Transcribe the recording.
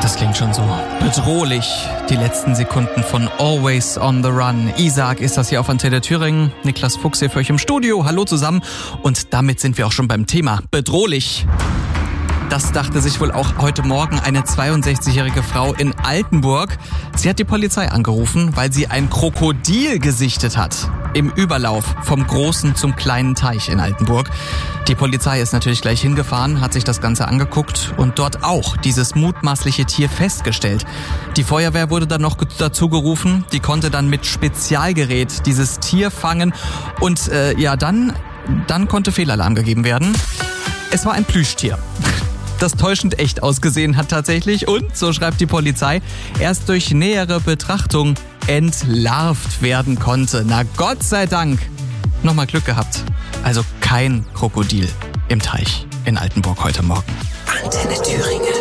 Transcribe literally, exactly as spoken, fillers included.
Das klingt schon so bedrohlich. Die letzten Sekunden von Always on the Run. Isaac ist das hier auf Antenne Thüringen. Niklas Fuchs hier für euch im Studio. Hallo zusammen. Und damit sind wir auch schon beim Thema. Bedrohlich. Das dachte sich wohl auch heute Morgen eine zweiundsechzigjährige Frau in Altenburg. Sie hat die Polizei angerufen, weil sie ein Krokodil gesichtet hat. Im Überlauf vom großen zum kleinen Teich in Altenburg. Die Polizei ist natürlich gleich hingefahren, hat sich das Ganze angeguckt und dort auch dieses mutmaßliche Tier festgestellt. Die Feuerwehr wurde dann noch dazu gerufen. Die konnte dann mit Spezialgerät dieses Tier fangen. Und äh, ja, dann, dann konnte Fehlalarm gegeben werden. Es war ein Plüschtier, das täuschend echt ausgesehen hat tatsächlich und, so schreibt die Polizei, erst durch nähere Betrachtung entlarvt werden konnte. Na Gott sei Dank. Nochmal Glück gehabt. Also kein Krokodil im Teich in Altenburg heute Morgen. Antenne Thüringen.